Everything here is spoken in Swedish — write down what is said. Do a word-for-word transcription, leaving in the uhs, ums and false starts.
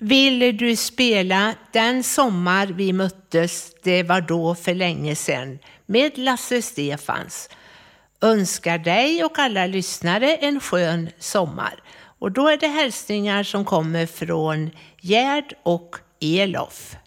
Vill du spela Den sommar vi möttes, det var då för länge sedan med Lasse Stefans. Önskar dig och alla lyssnare en skön sommar. Och då är det hälsningar som kommer från Gerd och Elof.